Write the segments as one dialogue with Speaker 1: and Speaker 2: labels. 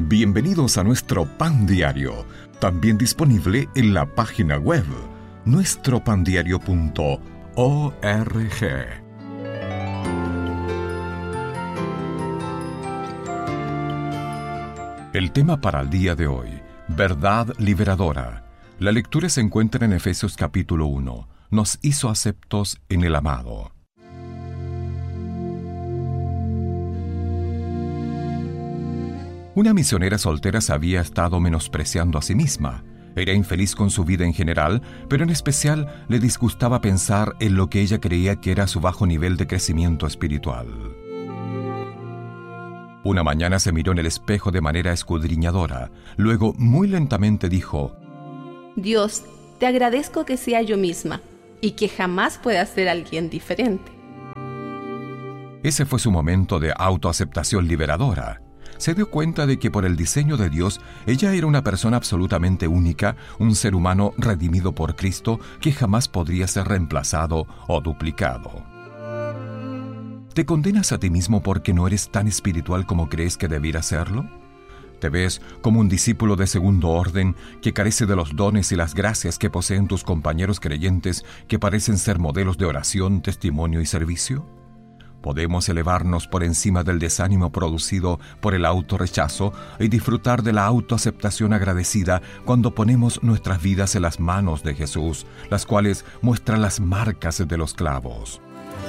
Speaker 1: Bienvenidos a nuestro Pan Diario, también disponible en la página web nuestropandiario.org. El tema para el día de hoy, verdad liberadora. La lectura se encuentra en Efesios capítulo 1. Nos hizo aceptos en el amado. Una misionera soltera se había estado menospreciando a sí misma. Era infeliz con su vida en general, pero en especial le disgustaba pensar en lo que ella creía que era su bajo nivel de crecimiento espiritual. Una mañana se miró en el espejo de manera escudriñadora. Luego, muy lentamente dijo:
Speaker 2: Dios, te agradezco que sea yo misma y que jamás pueda ser alguien diferente.
Speaker 1: Ese fue su momento de autoaceptación liberadora. Se dio cuenta de que por el diseño de Dios, ella era una persona absolutamente única, un ser humano redimido por Cristo que jamás podría ser reemplazado o duplicado. ¿Te condenas a ti mismo porque no eres tan espiritual como crees que debiera serlo? ¿Te ves como un discípulo de segundo orden que carece de los dones y las gracias que poseen tus compañeros creyentes que parecen ser modelos de oración, testimonio y servicio? Podemos elevarnos por encima del desánimo producido por el autorrechazo y disfrutar de la autoaceptación agradecida cuando ponemos nuestras vidas en las manos de Jesús, las cuales muestran las marcas de los clavos.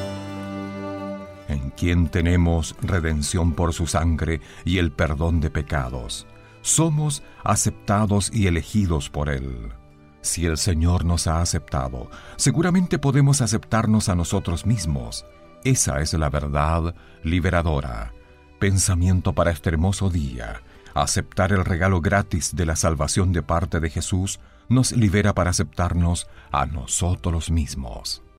Speaker 1: En quien tenemos redención por su sangre y el perdón de pecados. Somos aceptados y elegidos por Él. Si el Señor nos ha aceptado, seguramente podemos aceptarnos a nosotros mismos. Esa es la verdad liberadora. Pensamiento para este hermoso día. Aceptar el regalo gratis de la salvación de parte de Jesús nos libera para aceptarnos a nosotros mismos.